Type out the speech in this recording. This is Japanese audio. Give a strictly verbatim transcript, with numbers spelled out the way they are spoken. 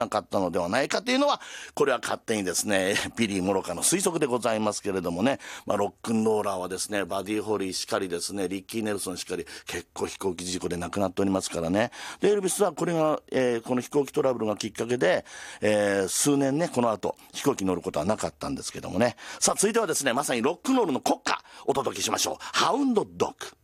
なかったのではないかというのは、これは勝手にですねビリー・モロカの推測でございますけれどもね、まあ、ロックンローラーはですねバディ・ホリーしかりですね、リッキー・ネルソンしかり結構飛行機事故で亡くなっておりますからね。でエルビスはこれが、えー、この飛行機トラブルがきっかけで、えー、数年ねこの後飛行機に乗ることはなかったんですけどもね。さあ続いてはですね、まさにロックンロールの国歌お届けしましょう。ハウンドドッグ。